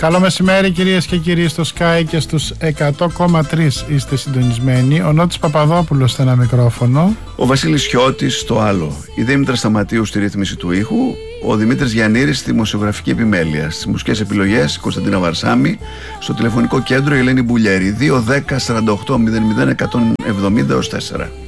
Καλό μεσημέρι κυρίες και κύριοι, στο Sky και στους 100,3 είστε συντονισμένοι. Ο Νότης Παπαδόπουλος στο ένα μικρόφωνο. Ο Βασίλης Χιώτης στο άλλο. Η Δήμητρα Σταματίου στη ρύθμιση του ήχου. Ο Δημήτρης Γιαννήρης στη δημοσιογραφική επιμέλεια. Στις μουσικές επιλογές Κωνσταντίνα Βαρσάμη. Στο τηλεφωνικό κέντρο η Ελένη Μπουλιέρη. 210 48 00 170 4.